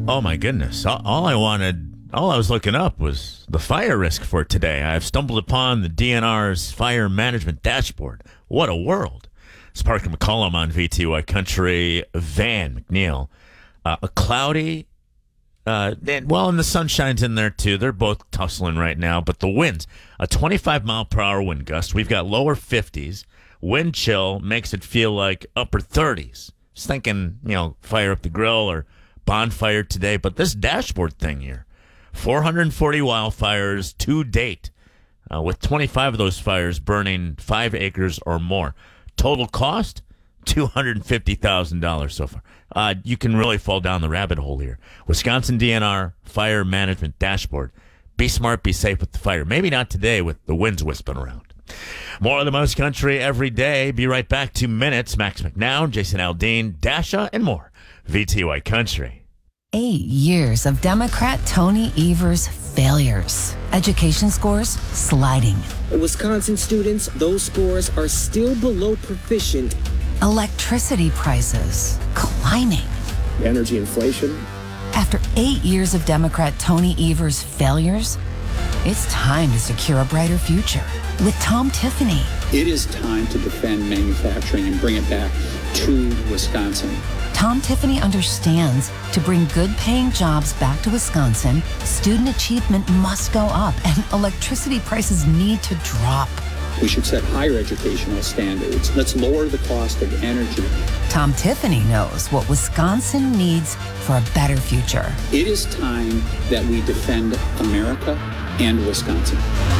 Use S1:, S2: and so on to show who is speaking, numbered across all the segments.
S1: Oh my goodness. All I was looking up was the fire risk for today. I've stumbled upon the DNR's fire management dashboard. What a world. It's Parker McCollum on VTY Country. Van McNeil. A cloudy, and the sunshine's in there too. They're both tussling right now, but the winds, a 25-mile-per-hour wind gust. We've got lower 50s. Wind chill makes it feel like upper 30s. Just thinking, fire up the grill or bonfire today, but this dashboard thing here, 440 wildfires to date, with 25 of those fires burning 5 acres or more. Total cost, $250,000 so far. You can really fall down the rabbit hole here. Wisconsin DNR Fire Management Dashboard. Be smart, be safe with the fire. Maybe not today with the winds whispering around. More of the most country every day. Be right back. 2 minutes. Max McNown, Jason Aldean, Dasha, and more. VTY Country.
S2: 8 years of Democrat Tony Evers' failures. Education scores sliding.
S3: Wisconsin students, those scores are still below proficient.
S2: Electricity prices climbing.
S3: Energy inflation.
S2: After 8 years of Democrat Tony Evers' failures, it's time to secure a brighter future with Tom Tiffany.
S4: It is time to defend manufacturing and bring it back to Wisconsin.
S2: Tom Tiffany understands to bring good-paying jobs back to Wisconsin, student achievement must go up and electricity prices need to drop.
S4: We should set higher educational standards. Let's lower the cost of energy.
S2: Tom Tiffany knows what Wisconsin needs for a better future.
S4: It is time that we defend America and Wisconsin.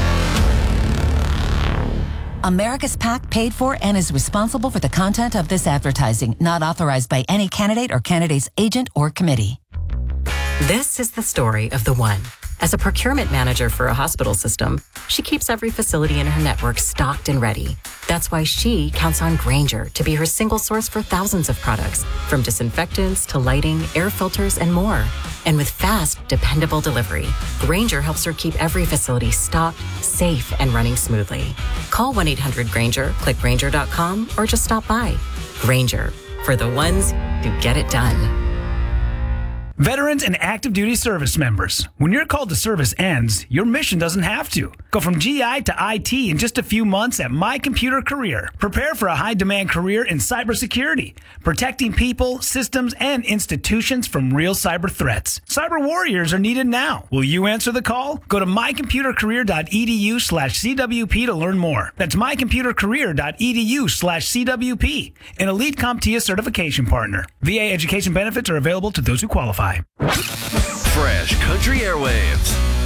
S2: America's PAC paid for and is responsible for the content of this advertising, not authorized by any candidate or candidate's agent or committee.
S5: This is the story of the one. As a procurement manager for a hospital system, she keeps every facility in her network stocked and ready. That's why she counts on Grainger to be her single source for thousands of products, from disinfectants to lighting, air filters, and more. And with fast, dependable delivery, Grainger helps her keep every facility stocked, safe, and running smoothly. Call 1-800-GRAINGER, click Grainger.com, or just stop by. Grainger, for the ones who get it done.
S6: Veterans and active duty service members, when your call to service ends, your mission doesn't have to. Go from GI to IT in just a few months at My Computer Career. Prepare for a high-demand career in cybersecurity, protecting people, systems, and institutions from real cyber threats. Cyber warriors are needed now. Will you answer the call? Go to mycomputercareer.edu/CWP to learn more. That's mycomputercareer.edu/CWP, an Elite CompTIA certification partner. VA education benefits are available to those who qualify.
S7: Fresh Country Airwaves.